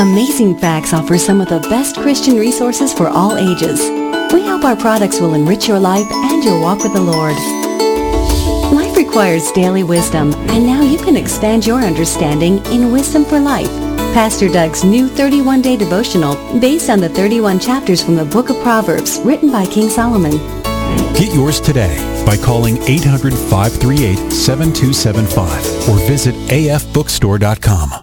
Amazing Facts offers some of the best Christian resources for all ages. We hope our products will enrich your life and your walk with the Lord. Life requires daily wisdom, and now you can expand your understanding in Wisdom for Life, Pastor Doug's new 31-day devotional based on the 31 chapters from the Book of Proverbs written by King Solomon. Get yours today by calling 800-538-7275 or visit afbookstore.com.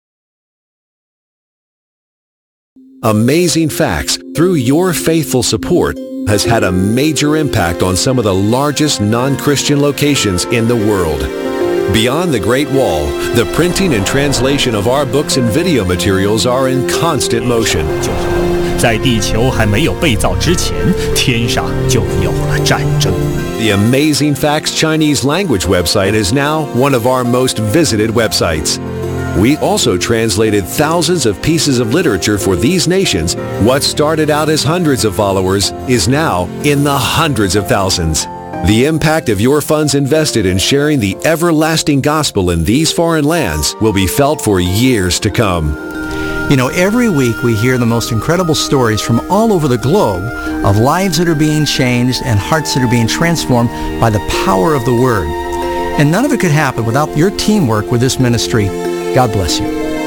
Amazing Facts, through your faithful support, has had a major impact on some of the largest non-Christian locations in the world. Beyond the Great Wall, the printing and translation of our books and video materials are in constant motion. 在地球还没有被造之前，天上就有了战争。 The Amazing Facts Chinese language website is now one of our most visited websites. We also translated thousands of pieces of literature for these nations. What started out as hundreds of followers is now in the hundreds of thousands. The impact of your funds invested in sharing the everlasting gospel in these foreign lands will be felt for years to come. You know, every week we hear the most incredible stories from all over the globe of lives that are being changed and hearts that are being transformed by the power of the Word. And none of it could happen without your teamwork with this ministry. God bless you.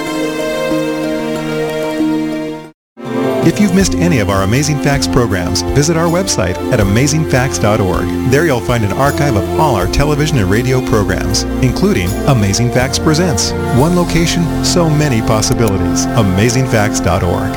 If you've missed any of our Amazing Facts programs, visit our website at amazingfacts.org. There you'll find an archive of all our television and radio programs, including Amazing Facts Presents. One location, so many possibilities. amazingfacts.org.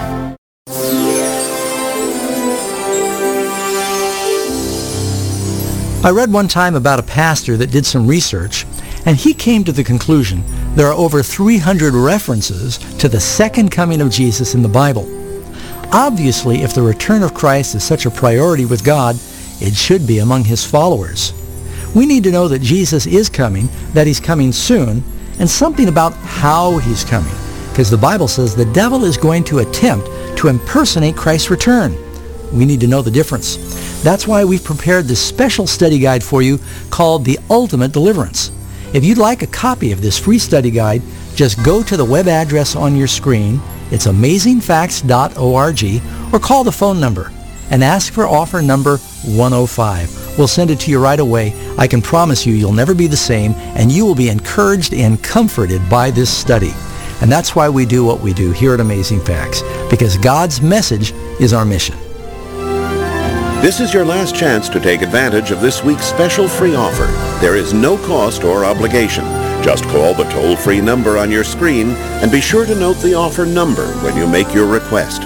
I read one time about a pastor that did some research, and he came to the conclusion there are over 300 references to the second coming of Jesus in the Bible. Obviously, if the return of Christ is such a priority with God, it should be among his followers. We need to know that Jesus is coming, that he's coming soon, and something about how he's coming, because the Bible says the devil is going to attempt to impersonate Christ's return. We need to know the difference. That's why we've prepared this special study guide for you called The Ultimate Deliverance. If you'd like a copy of this free study guide, just go to the web address on your screen. It's amazingfacts.org, or call the phone number and ask for offer number 105. We'll send it to you right away. I can promise you you'll never be the same, and you will be encouraged and comforted by this study. And that's why we do what we do here at Amazing Facts, because God's message is our mission. This is your last chance to take advantage of this week's special free offer. There is no cost or obligation. Just call the toll-free number on your screen and be sure to note the offer number when you make your request.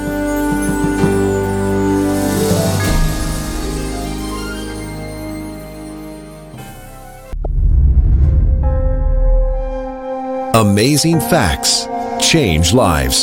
Amazing Facts. Change lives.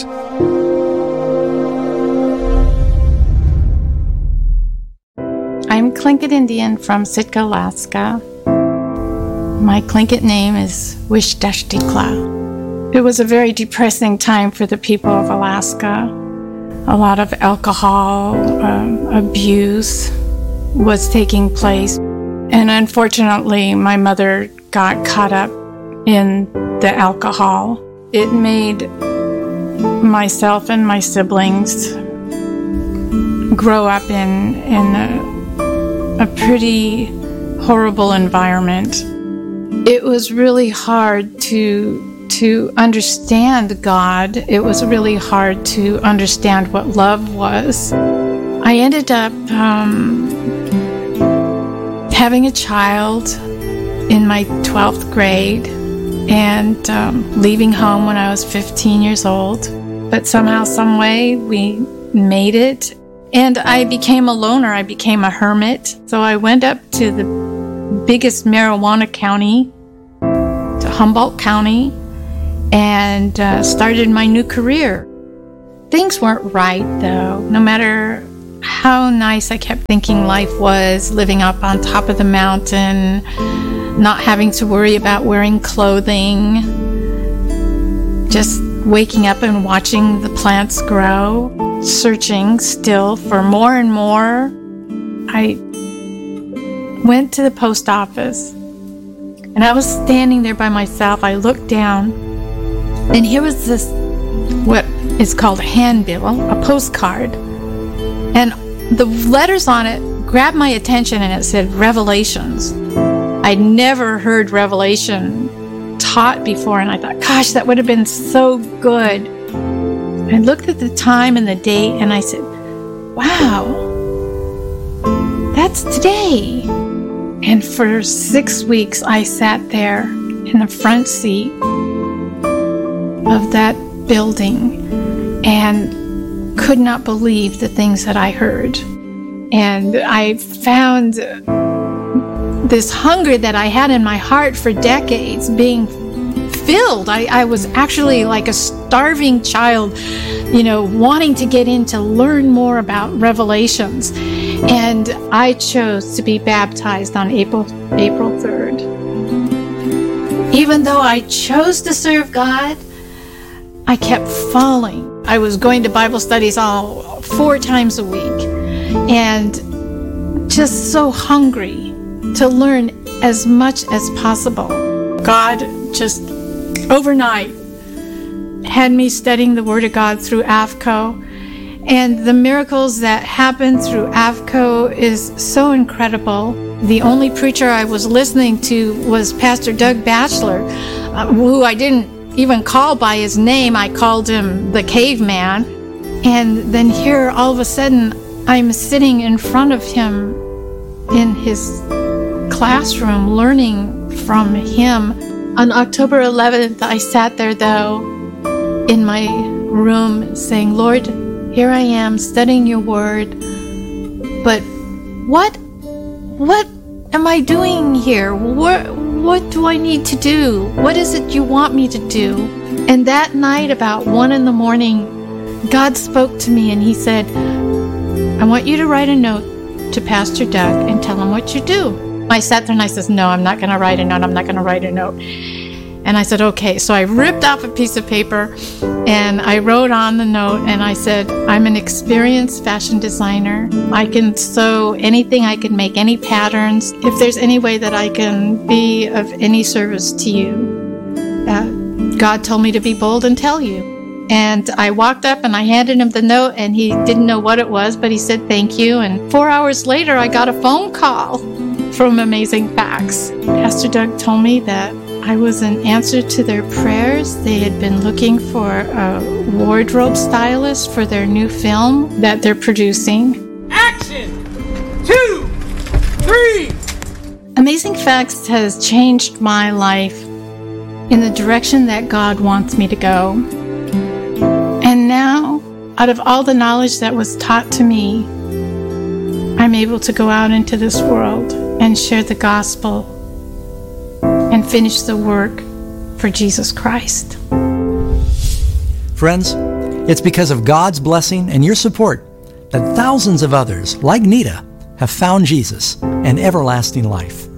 I'm Tlingit Indian from Sitka, Alaska. My Tlingit name is Wishdashtikla. It was a very depressing time for the people of Alaska. A lot of alcohol abuse was taking place. And unfortunately, my mother got caught up in the alcohol. It made myself and my siblings grow up in a pretty horrible environment. It was really hard to understand God. It was really hard to understand what love was. I ended up having a child in my 12th grade and leaving home when I was 15 years old. But somehow, some way, we made it. And I became a loner. I became a hermit. So I went up to the biggest marijuana county, to Humboldt County, and started my new career. Things weren't right, though. No matter how nice I kept thinking life was, living up on top of the mountain, not having to worry about wearing clothing, just waking up and watching the plants grow, searching still for more and more. I went to the post office, and I was standing there by myself. I looked down, and here was this, what It's called a handbill, a postcard. And the letters on it grabbed my attention, and it said Revelations. I'd never heard Revelation taught before, and I thought, gosh, that would have been so good. I looked at the time and the date, and I said, wow, that's today. And for 6 weeks, I sat there in the front seat of that building and could not believe the things that I heard. And I found this hunger that I had in my heart for decades being filled. I was actually like a starving child, wanting to get in to learn more about Revelations. And I chose to be baptized on April 3rd. Even though I chose to serve God, I kept falling. I was going to Bible studies 4 times a week and just so hungry to learn as much as possible. God just overnight had me studying the Word of God through AFCO, and the miracles that happened through AFCO is so incredible. The only preacher I was listening to was Pastor Doug Batchelor, who I didn't even call by his name. I called him the caveman. And then here, all of a sudden, I'm sitting in front of him in his classroom, learning from him. On October 11th, I sat there, though, in my room saying, Lord, here I am studying your word, but what am I doing here? What do I need to do? What is it you want me to do? And that night, about 1 a.m, God spoke to me and he said, I want you to write a note to Pastor Doug and tell him what you do. I sat there and I said, no, I'm not going to write a note. I'm not going to write a note. And I said, okay. So I ripped off a piece of paper and I wrote on the note and I said, I'm an experienced fashion designer. I can sew anything. I can make any patterns. If there's any way that I can be of any service to you, God told me to be bold and tell you. And I walked up and I handed him the note and he didn't know what it was, but he said thank you. And 4 hours later, I got a phone call from Amazing Facts. Pastor Doug told me that I was an answer to their prayers. They had been looking for a wardrobe stylist for their new film that they're producing. Action! 2, 3! Amazing Facts has changed my life in the direction that God wants me to go. And now, out of all the knowledge that was taught to me, I'm able to go out into this world and share the gospel and finish the work for Jesus Christ. Friends, it's because of God's blessing and your support that thousands of others, like Nita, have found Jesus and everlasting life.